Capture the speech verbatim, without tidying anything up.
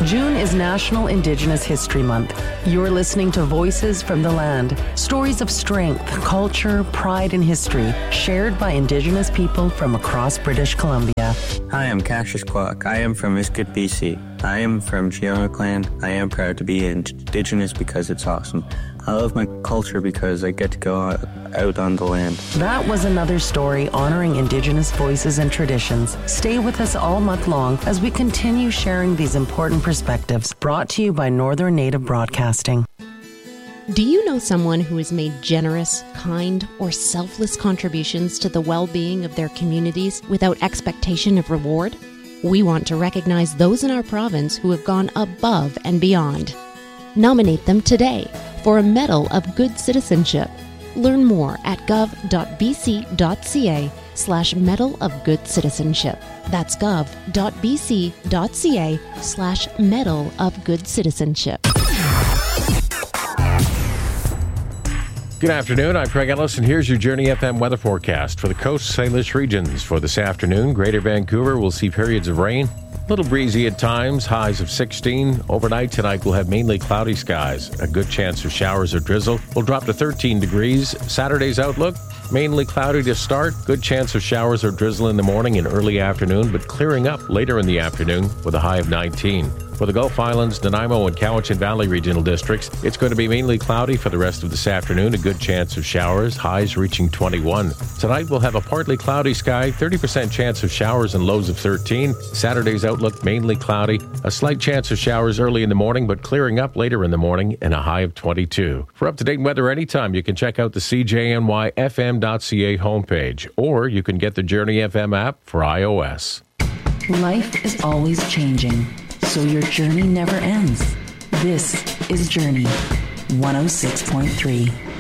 June is National Indigenous History Month. You're listening to Voices from the Land, stories of strength, culture, pride, and history shared by Indigenous people from across British Columbia. Hi, I'm Cassius Kwok. I am from Iskut, B C. I am from Chiona Clan. I am proud to be Indigenous because it's awesome. I love my culture because I get to go out on the land. That was another story honoring Indigenous voices and traditions. Stay with us all month long as we continue sharing these important perspectives, brought to you by Northern Native Broadcasting. Do you know someone who has made generous, kind, or selfless contributions to the well-being of their communities without expectation of reward? We want to recognize those in our province who have gone above and beyond. Nominate them today for a Medal of Good Citizenship. Learn more at gov.bc.ca slash Medal of Good Citizenship. That's gov.bc.ca slash Medal of Good Citizenship. Good afternoon, I'm Craig Ellis, and here's your Journey F M weather forecast for the Coast Salish regions. For this afternoon, Greater Vancouver will see periods of rain, a little breezy at times, highs of sixteen. Overnight tonight, we'll have mainly cloudy skies. A good chance of showers or drizzle. We'll drop to thirteen degrees. Saturday's outlook, mainly cloudy to start. Good chance of showers or drizzle in the morning and early afternoon, but clearing up later in the afternoon with a high of nineteen. For the Gulf Islands, Nanaimo, and Cowichan Valley regional districts, it's going to be mainly cloudy for the rest of this afternoon. A good chance of showers, highs reaching twenty-one. Tonight, we'll have a partly cloudy sky, thirty percent chance of showers and lows of thirteen. Saturday's outlook, mainly cloudy. A slight chance of showers early in the morning, but clearing up later in the morning and a high of twenty-two. For up-to-date weather anytime, you can check out the C J N Y F M dot C A homepage, or you can get the Journey F M app for iOS. Life is always changing, so your journey never ends. This is Journey one oh six point three.